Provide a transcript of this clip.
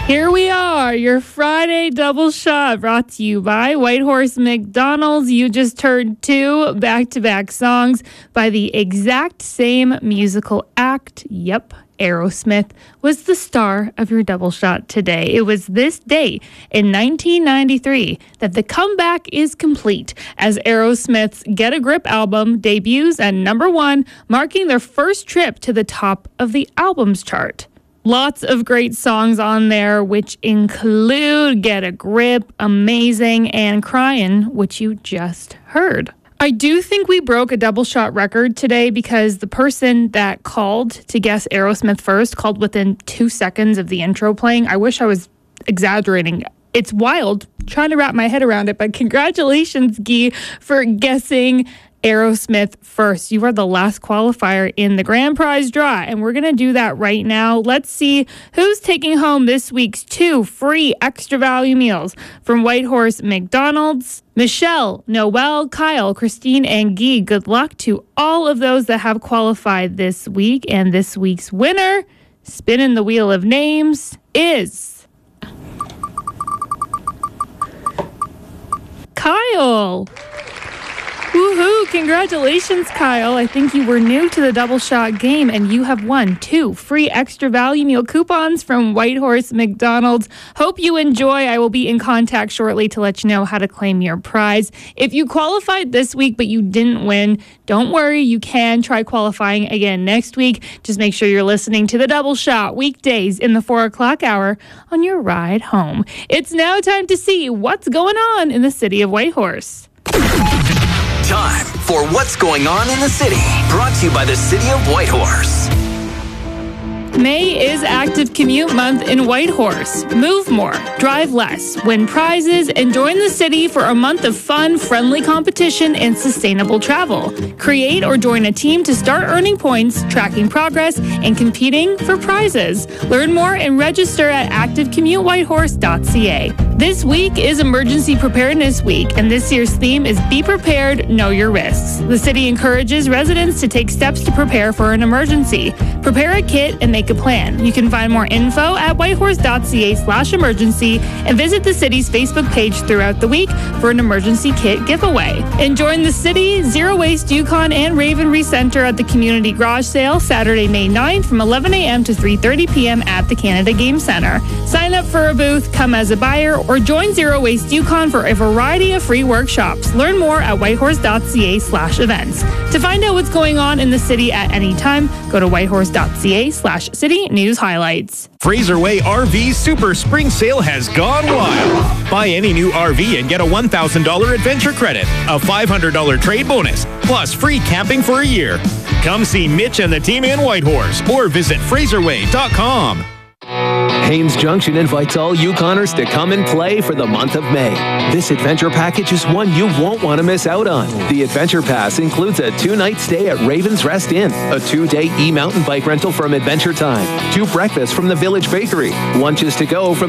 Here we are, your Friday double shot brought to you by Whitehorse McDonald's. You just heard two back-to-back songs by the exact same musical act. Yep, Aerosmith was the star of your double shot today. It was this date in 1993 that the comeback is complete as Aerosmith's Get a Grip album debuts at number 1, marking their first trip to the top of the albums chart. Lots of great songs on there, which include Get a Grip, Amazing, and Crying, which you just heard. I do think we broke a double shot record today because the person that called to guess Aerosmith first called within 2 seconds of the intro playing. I wish I was exaggerating. It's wild trying to wrap my head around it, but congratulations, Guy, for guessing Aerosmith first. You are the last qualifier in the grand prize draw, and we're going to do that right now. Let's see who's taking home this week's 2 free extra value meals from Whitehorse McDonald's. Michelle, Noel, Kyle, Christine, and Guy, good luck to all of those that have qualified this week. And this week's winner, spinning the wheel of names, is Kyle. Woohoo! Congratulations, Kyle. I think you were new to the double shot game and you have won 2 free extra value meal coupons from Whitehorse McDonald's. Hope you enjoy. I will be in contact shortly to let you know how to claim your prize. If you qualified this week but you didn't win, don't worry. You can try qualifying again next week. Just make sure you're listening to the double shot weekdays in the 4 o'clock hour on your ride home. It's now time to see what's going on in the city of Whitehorse. Time for What's Going On in the City, brought to you by the City of Whitehorse. May is Active Commute Month in Whitehorse. Move more, drive less, win prizes, and join the city for a month of fun, friendly competition, and sustainable travel. Create or join a team to start earning points, tracking progress, and competing for prizes. Learn more and register at activecommutewhitehorse.ca. This week is Emergency Preparedness Week, and this year's theme is Be Prepared, Know Your Risks. The city encourages residents to take steps to prepare for an emergency. Prepare a kit and make a plan. You can find more info at whitehorse.ca/emergency and visit the city's Facebook page throughout the week for an emergency kit giveaway. And join the city, Zero Waste Yukon, and Ravenry Center at the Community Garage Sale Saturday, May 9th from 11 a.m. to 3:30 p.m. at the Canada Game Centre. Sign up for a booth, come as a buyer, or join Zero Waste Yukon for a variety of free workshops. Learn more at whitehorse.ca/events. To find out what's going on in the city at any time, go to whitehorse.ca/city news highlights. Fraser Way RV Super Spring Sale has gone wild. Buy any new RV and get a $1,000 adventure credit, a $500 trade bonus, plus free camping for a year. Come see Mitch and the team in Whitehorse or visit FraserWay.com. Haynes Junction invites all Yukoners to come and play for the month of May. This adventure package is one you won't want to miss out on. The Adventure Pass includes a 2-night stay at Ravens Rest Inn, a 2-day e-mountain bike rental from Adventure Time, 2 breakfasts from the Village Bakery, lunches to go from